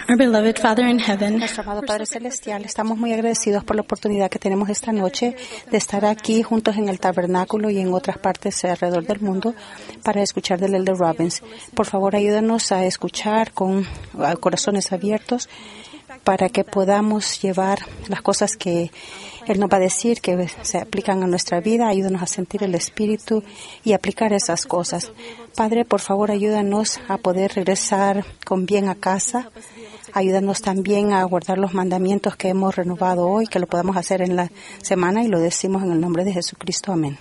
Our beloved Father in heaven, Nuestro amado Padre Celestial, estamos muy agradecidos por la oportunidad que tenemos esta noche de estar aquí juntos en el tabernáculo y en otras partes alrededor del mundo para escuchar del Elder Robbins. Por favor, ayúdanos a escuchar con corazones abiertos para que podamos llevar las cosas que Él nos va a decir, que se aplican a nuestra vida. Ayúdanos a sentir el Espíritu y aplicar esas cosas. Padre, por favor, ayúdanos a poder regresar con bien a casa. Ayúdanos también a guardar los mandamientos que hemos renovado hoy, que lo podamos hacer en la semana, y lo decimos en el nombre de Jesucristo. Amén.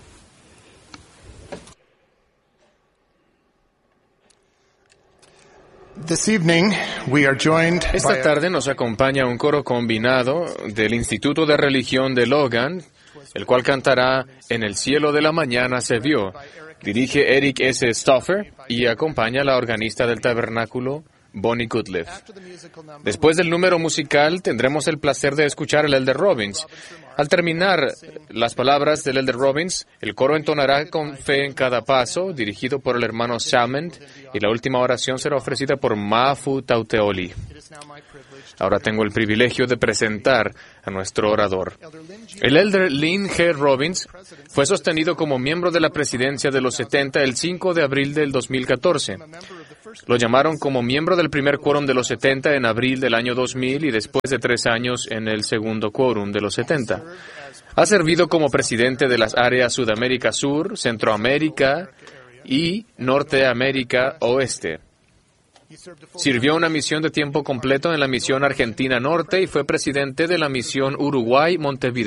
Esta tarde nos acompaña un coro combinado del Instituto de Religión de Logan, el cual cantará En el cielo de la mañana se vio. Dirige Eric S. Stoffer y acompaña a la organista del tabernáculo, Bonnie Goodliff. Después del número musical tendremos el placer de escuchar al Elder Robbins. Al terminar las palabras del Elder Robbins, el coro entonará con fe en cada paso, dirigido por el hermano Salmond, y la última oración será ofrecida por Mafu Tauteoli. Ahora tengo el privilegio de presentar a nuestro orador. El Elder Lynn G. Robbins fue sostenido como miembro de la presidencia de los 70 el 5 de abril del 2014. Lo llamaron como miembro del primer quórum de los 70 en abril del año 2000 y después de 3 años en el segundo quórum de los 70. Ha servido como presidente de las áreas Sudamérica Sur, Centroamérica y Norteamérica Oeste. Sirvió una misión de tiempo completo en la misión Argentina Norte y fue presidente de la misión Uruguay-Montevideo.